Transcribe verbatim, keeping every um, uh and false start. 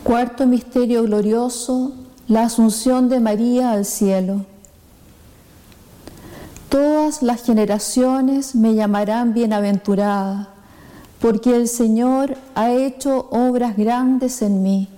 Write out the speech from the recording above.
Cuarto misterio glorioso, la asunción de María al cielo. Todas las generaciones me llamarán bienaventurada, porque el Señor ha hecho obras grandes en mí.